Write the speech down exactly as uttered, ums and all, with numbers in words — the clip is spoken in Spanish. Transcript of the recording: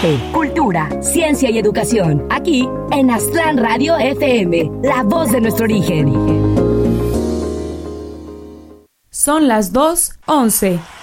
arte, cultura, ciencia y educación. Aquí en Aztlán Radio F M, la voz de nuestro origen. Son las dos once.